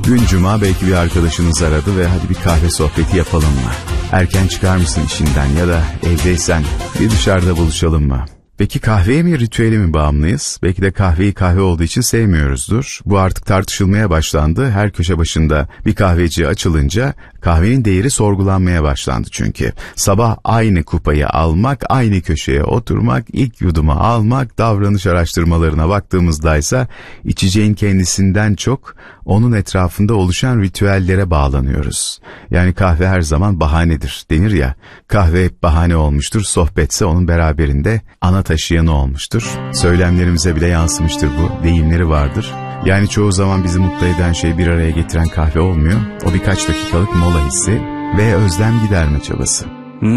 Gün cuma, belki bir arkadaşınız aradı ve hadi bir kahve sohbeti yapalım mı? Erken çıkar mısın işinden ya da evdeysen bir dışarıda buluşalım mı? Peki kahveye mi, ritüeli mi bağımlıyız? Belki de kahveyi kahve olduğu için sevmiyoruzdur. Bu artık tartışılmaya başlandı. Her köşe başında bir kahveci açılınca kahvenin değeri sorgulanmaya başlandı çünkü. Sabah aynı kupayı almak, aynı köşeye oturmak, ilk yudumu almak, davranış araştırmalarına baktığımızda ise içeceğin kendisinden çok onun etrafında oluşan ritüellere bağlanıyoruz. Yani kahve her zaman bahanedir denir ya. Kahve hep bahane olmuştur, sohbetse onun beraberinde ana taşıyanı olmuştur. Söylemlerimize bile yansımıştır bu, deyimleri vardır. Yani çoğu zaman bizi mutlu eden şey bir araya getiren kahve olmuyor. O birkaç dakikalık mola hissi ve özlem giderme çabası.